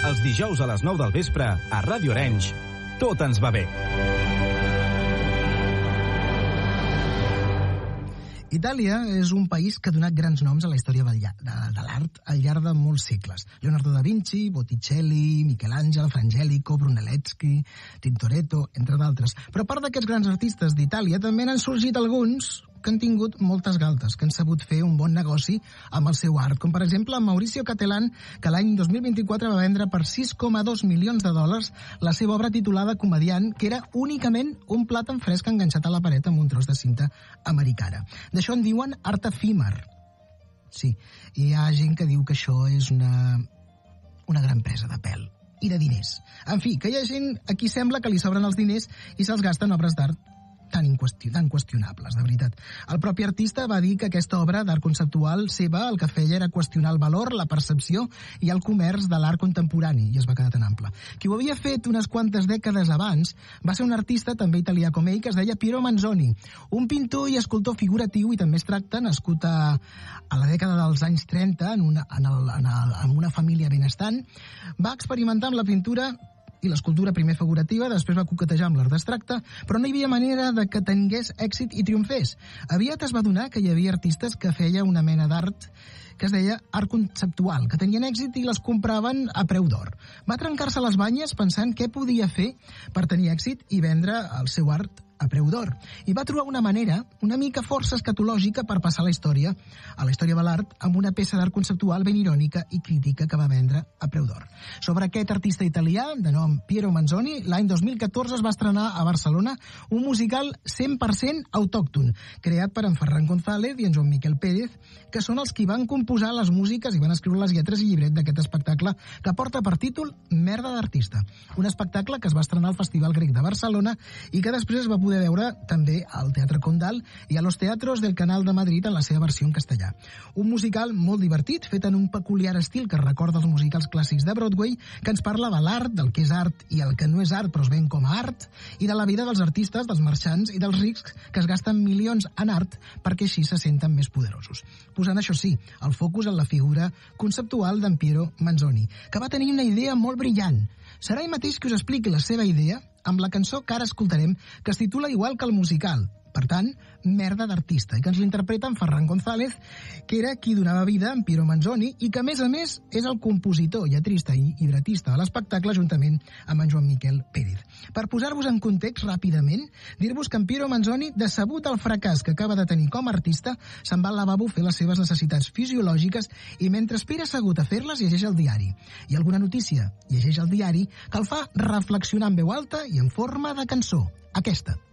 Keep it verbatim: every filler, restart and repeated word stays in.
Els dijous a les nou del vespre, a Ràdio Arenys, Tot ens va bé. Itàlia és un país que ha donat grans noms a la història de, de, de l'art al llarg de molts segles. Leonardo da Vinci, Botticelli, Michelangelo, Frangelico, Brunelleschi, Tintoretto, entre d'altres. Però a part d'aquests grans artistes d'Itàlia, també n'han sorgit alguns que han tingut moltes galtes, que han sabut fer un bon negoci amb el seu art, com per exemple Mauricio Cattelan, que l'any dos mil vint-i-quatre va vendre per sis coma dos milions de dòlars la seva obra titulada Comediant, que era únicament un plat en fresc enganxat a la paret amb un tros de cinta americana. D'això en diuen art efímer. Sí, hi ha gent que diu que això és una, una gran presa de pèl i de diners. En fi, que hi ha gent a qui sembla que li sobren els diners i se'ls gasta en obres d'art tan, inqüestion, tan qüestionables, de veritat. El propi artista va dir que aquesta obra d'art conceptual seva el que feia era qüestionar el valor, la percepció i el comerç de l'art contemporani, i es va quedar tan ample. Qui ho havia fet unes quantes dècades abans va ser un artista també italià com ell, que es deia Piero Manzoni, un pintor i escultor figuratiu i també abstracte, nascut a, a la dècada dels anys trenta en una, en el, en el, en una família benestant. Va experimentar amb la pintura i l'escultura primer figurativa, després va coquetejar amb l'art abstracte, però no hi havia manera de que tingués èxit i triomfés. Aviat es va adonar que hi havia artistes que feia una mena d'art que es deia art conceptual, que tenien èxit i les compraven a preu d'or. Va trencar-se les banyes pensant què podia fer per tenir èxit i vendre el seu art a preu d'or. I va trobar una manera, una mica força escatològica, per passar la història, a la història de l'art, amb una peça d'art conceptual ben irònica i crítica que va vendre a preu d'or. Sobre aquest artista italià, de nom Piero Manzoni, l'any dos mil catorze es va estrenar a Barcelona un musical cent per cent autòcton, creat per en Ferran González i en Joan Miquel Pérez, que són els qui van composar les músiques i van escriure les lletres i llibret d'aquest espectacle que porta per títol Merda d'artista. Un espectacle que es va estrenar al Festival Grec de Barcelona i que després es va poder poder veure també al Teatre Condal i a los teatros del Canal de Madrid en la seva versió en castellà. Un musical molt divertit, fet en un peculiar estil que recorda els musicals clàssics de Broadway, que ens parla de l'art, del que és art i el que no és art però es ven com a art, i de la vida dels artistes, dels marxants i dels rics que es gasten milions en art perquè així se senten més poderosos. Posant, això sí, el focus en la figura conceptual d'en Piero Manzoni, que va tenir una idea molt brillant. Serà ell mateix que us expliqui la seva idea amb la cançó que ara escoltarem, que es titula igual que el musical, per tant, Merda d'artista, i que ens l'interpreta en Ferran González, que era qui donava vida a en Piero Manzoni i que, a més a més, és el compositor, lletrista i llibretista de l'espectacle juntament amb en Joan Miquel Pérez. Per posar-vos en context ràpidament, dir-vos que en Piero Manzoni, decebut al fracàs que acaba de tenir com a artista, se'n va al lavabo a fer les seves necessitats fisiològiques i mentre espera assegut a fer-les llegeix el diari. I alguna notícia llegeix el diari que el fa reflexionar en veu alta i en forma de cançó. Aquesta.